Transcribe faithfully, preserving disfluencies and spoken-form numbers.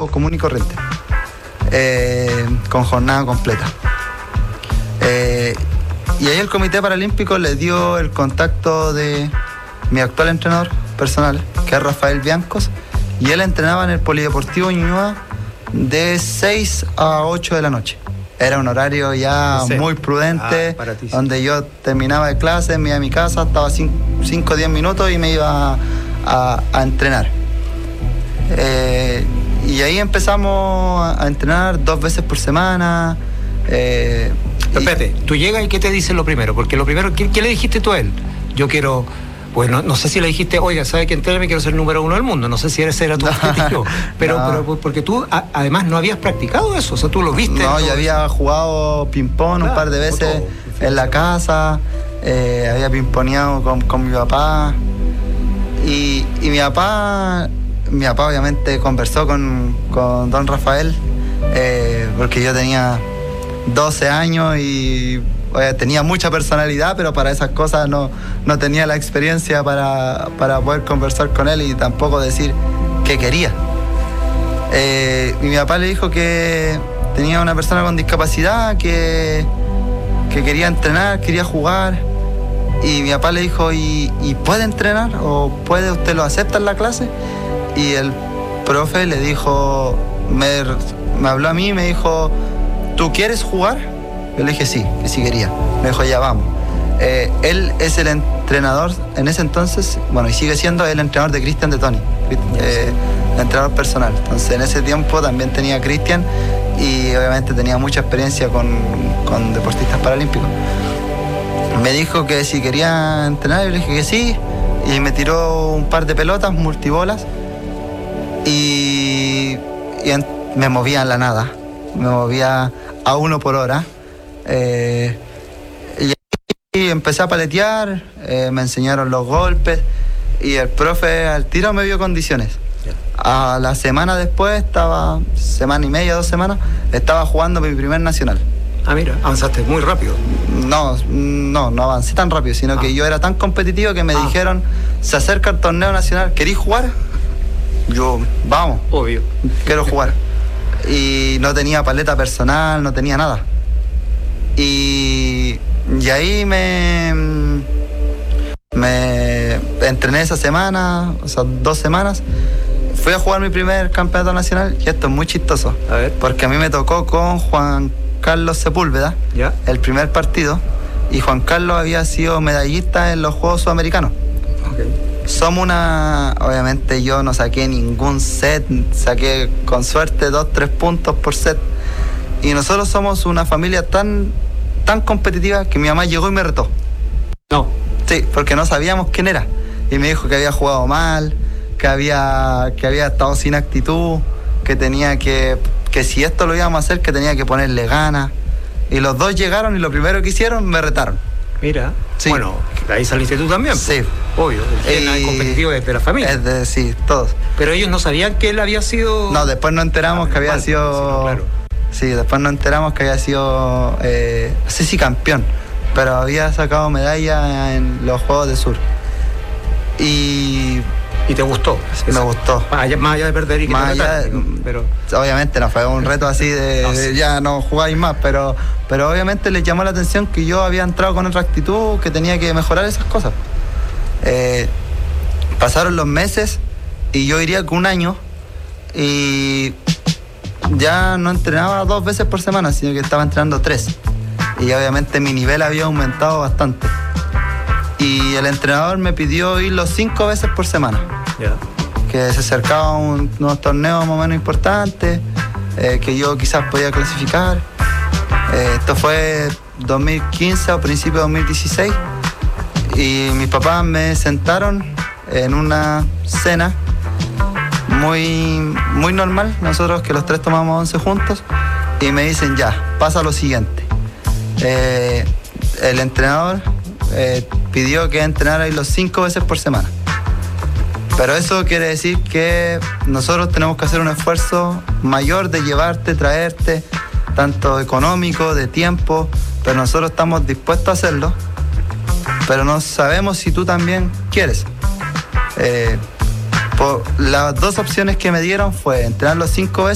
trabajo común y corriente, eh, con jornada completa. Eh, y ahí el Comité Paralímpico le dio el contacto de mi actual entrenador personal, que es Rafael Biancos, y él entrenaba en el Polideportivo Ñuñoa de seis a ocho de la noche. Era un horario ya sí. muy prudente, ah, ti, sí. donde yo terminaba de clase, me iba a mi casa, estaba cinco o diez minutos y me iba a, a, a entrenar. Eh, y ahí empezamos a, a entrenar dos veces por semana. Eh, Pero espérate, tú llegas y ¿qué te dicen lo primero? Porque lo primero, ¿qué, qué le dijiste tú a él? Yo quiero... Pues no, no sé si le dijiste, oiga, ¿sabe que entrenarme? Quiero ser el número uno del mundo. No sé si ese era tu objetivo. Pero, no. pero porque tú, a, además, no habías practicado eso. O sea, tú lo viste. No, yo había jugado ping-pong claro, un par de veces en la casa. Eh, había ping-poneado con, con mi papá. Y, y mi papá, mi papá obviamente conversó con, con don Rafael, eh, porque yo tenía doce años y... Oye, tenía mucha personalidad, pero para esas cosas no, no tenía la experiencia para, para poder conversar con él y tampoco decir qué quería. Eh, y mi papá le dijo que tenía una persona con discapacidad, que, que quería entrenar, quería jugar. Y mi papá le dijo, ¿y, ¿y puede entrenar? ¿O puede usted lo acepta en la clase? Y el profe le dijo, me, me habló a mí y me dijo, ¿tú quieres jugar? Yo le dije sí, que sí quería. Me dijo, ya vamos. Eh, él es el entrenador, en ese entonces, bueno, y sigue siendo el entrenador de Cristian de Tony, eh, el entrenador personal. Entonces, en ese tiempo también tenía Cristian y obviamente tenía mucha experiencia con, con deportistas paralímpicos. Me dijo que si quería entrenar, yo le dije que sí, y me tiró un par de pelotas, multibolas, y, y en, me movía en la nada. Me movía a uno por hora. Eh, y empecé a paletear, eh, me enseñaron los golpes y el profe al tiro me vio condiciones. A la semana después, estaba, semana y media, dos semanas, estaba jugando mi primer nacional. Ah, mira, avanzaste muy rápido. No, no, no avancé tan rápido, sino ah. que yo era tan competitivo que me ah. dijeron, se acerca el torneo nacional, ¿querís jugar? Yo, vamos. Obvio. Quiero jugar. Y no tenía paleta personal, no tenía nada. Y, y ahí me, me entrené esa semana, o sea, dos semanas. Fui a jugar mi primer campeonato nacional y esto es muy chistoso. A ver. Porque a mí me tocó con Juan Carlos Sepúlveda, ¿ya? El primer partido. Y Juan Carlos había sido medallista en los Juegos Sudamericanos. Okay. Somos una... Obviamente yo no saqué ningún set, saqué con suerte dos, tres puntos por set. Y nosotros somos una familia tan... tan competitiva que mi mamá llegó y me retó. No. Sí, porque no sabíamos quién era. Y me dijo que había jugado mal, que había, que había estado sin actitud, que tenía que, que si esto lo íbamos a hacer, que tenía que ponerle ganas. Y los dos llegaron y lo primero que hicieron, me retaron. Mira, sí. Bueno, ahí saliste tú también. Sí. Obvio, el gen competitivo es de la familia. Es de, sí, todos. Pero ellos no sabían que él había sido... No, después nos enteramos ah, que había mal, sido... Claro. Sí, después nos enteramos que había sido, eh, no sé si campeón, pero había sacado medalla en los Juegos del Sur. Y... ¿Y te gustó? Me Esa, gustó. Más allá, más allá de perder y que más allá de, pero... Obviamente no fue un reto así de, no, de sí. ya no jugáis más, pero, pero obviamente les llamó la atención que yo había entrado con otra actitud, que tenía que mejorar esas cosas. Eh, pasaron los meses y yo iría con un año y... ya no entrenaba dos veces por semana, sino que estaba entrenando tres. Y obviamente mi nivel había aumentado bastante. Y el entrenador me pidió ir los cinco veces por semana. Yeah. Que se acercaban un, unos torneos más o menos importantes, eh, que yo quizás podía clasificar. Eh, esto fue dos mil quince o principio de dos mil dieciséis. Y mis papás me sentaron en una cena muy, muy normal, nosotros que los tres tomamos once juntos, y me dicen ya, pasa lo siguiente. Eh, el entrenador eh, pidió que entrenara los cinco veces por semana. Pero eso quiere decir que nosotros tenemos que hacer un esfuerzo mayor de llevarte, traerte, tanto económico, de tiempo, pero nosotros estamos dispuestos a hacerlo, pero no sabemos si tú también quieres. Eh, por, las dos opciones que me dieron fue entrenar los cinco veces